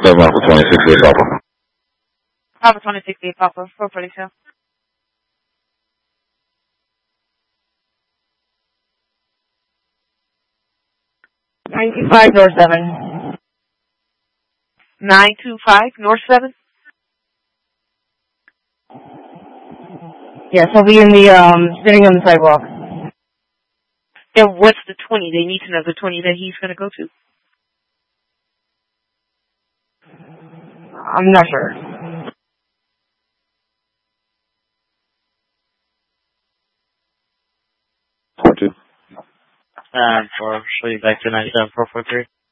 November 26 Papa. Papa 26 Papa. 442. 925 North 7. 925 North 7? Yes, he'll be in the, sitting on the sidewalk. And what's the 20? They need to know the 20 that he's going to go to. I'm not sure. For show you back to 97443.